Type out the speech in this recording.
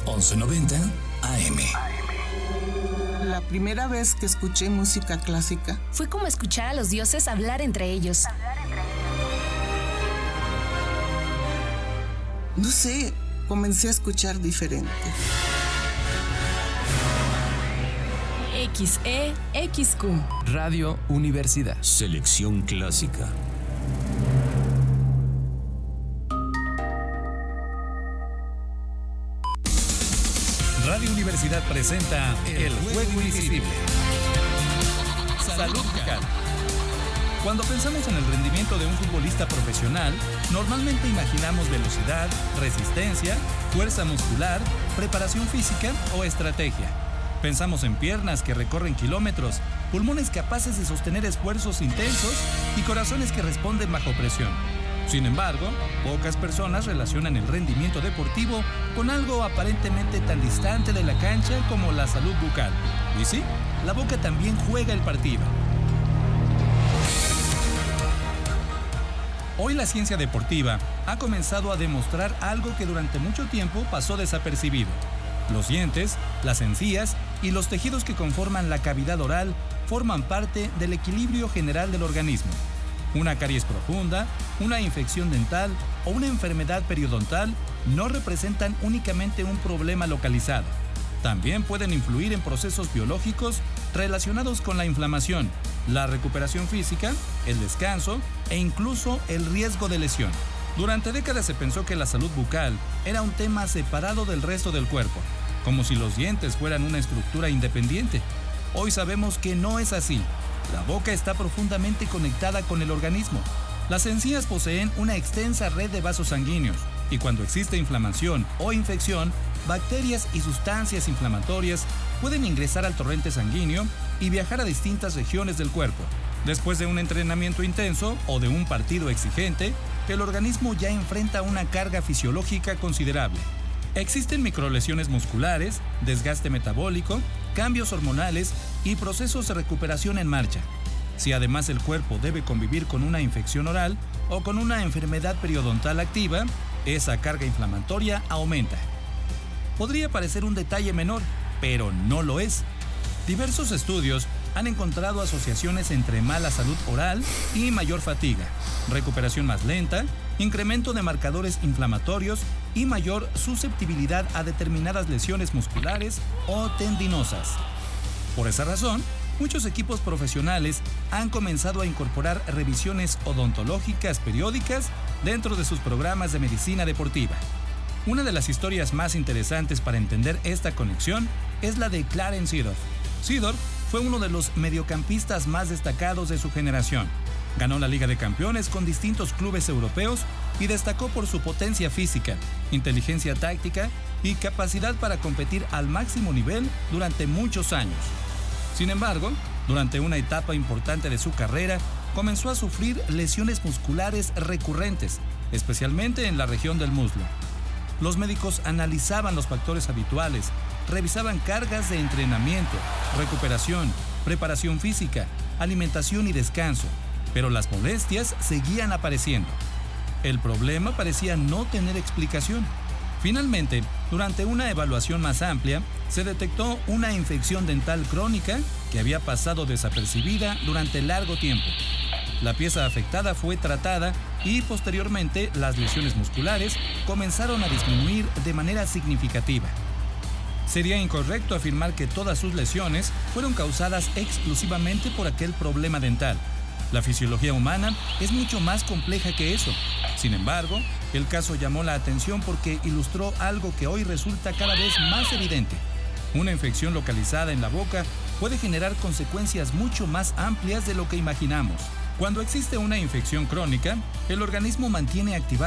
1190 AM. La primera vez que escuché música clásica fue como escuchar a los dioses hablar entre ellos. No sé, comencé a escuchar diferente. XEXQ Radio Universidad. Selección clásica. Radio Universidad presenta El Juego Invisible. Salud bucal. Cuando pensamos en el rendimiento de un futbolista profesional, normalmente imaginamos velocidad, resistencia, fuerza muscular, preparación física o estrategia. Pensamos en piernas que recorren kilómetros, pulmones capaces de sostener esfuerzos intensos y corazones que responden bajo presión. Sin embargo, pocas personas relacionan el rendimiento deportivo con algo aparentemente tan distante de la cancha como la salud bucal. Y sí, la boca también juega el partido. Hoy la ciencia deportiva ha comenzado a demostrar algo que durante mucho tiempo pasó desapercibido. Los dientes, las encías y los tejidos que conforman la cavidad oral forman parte del equilibrio general del organismo. Una caries profunda, una infección dental o una enfermedad periodontal no representan únicamente un problema localizado. También pueden influir en procesos biológicos relacionados con la inflamación, la recuperación física, el descanso e incluso el riesgo de lesión. Durante décadas se pensó que la salud bucal era un tema separado del resto del cuerpo, como si los dientes fueran una estructura independiente. Hoy sabemos que no es así. La boca está profundamente conectada con el organismo. Las encías poseen una extensa red de vasos sanguíneos y cuando existe inflamación o infección, bacterias y sustancias inflamatorias pueden ingresar al torrente sanguíneo y viajar a distintas regiones del cuerpo. Después de un entrenamiento intenso o de un partido exigente, el organismo ya enfrenta una carga fisiológica considerable. Existen microlesiones musculares, desgaste metabólico, cambios hormonales y procesos de recuperación en marcha. Si además el cuerpo debe convivir con una infección oral o con una enfermedad periodontal activa, esa carga inflamatoria aumenta. Podría parecer un detalle menor, pero no lo es. Diversos estudios han encontrado asociaciones entre mala salud oral y mayor fatiga, recuperación más lenta, incremento de marcadores inflamatorios y mayor susceptibilidad a determinadas lesiones musculares o tendinosas. Por esa razón, muchos equipos profesionales han comenzado a incorporar revisiones odontológicas periódicas dentro de sus programas de medicina deportiva. Una de las historias más interesantes para entender esta conexión es la de Clarence Seedorf. Seedorf fue uno de los mediocampistas más destacados de su generación. Ganó la Liga de Campeones con distintos clubes europeos y destacó por su potencia física, inteligencia táctica y capacidad para competir al máximo nivel durante muchos años. Sin embargo, durante una etapa importante de su carrera, comenzó a sufrir lesiones musculares recurrentes, especialmente en la región del muslo. Los médicos analizaban los factores habituales, revisaban cargas de entrenamiento, recuperación, preparación física, alimentación y descanso, pero las molestias seguían apareciendo. El problema parecía no tener explicación. Finalmente, durante una evaluación más amplia, se detectó una infección dental crónica que había pasado desapercibida durante largo tiempo. La pieza afectada fue tratada y posteriormente las lesiones musculares comenzaron a disminuir de manera significativa. Sería incorrecto afirmar que todas sus lesiones fueron causadas exclusivamente por aquel problema dental. La fisiología humana es mucho más compleja que eso. Sin embargo, el caso llamó la atención porque ilustró algo que hoy resulta cada vez más evidente. Una infección localizada en la boca puede generar consecuencias mucho más amplias de lo que imaginamos. Cuando existe una infección crónica, el organismo mantiene activada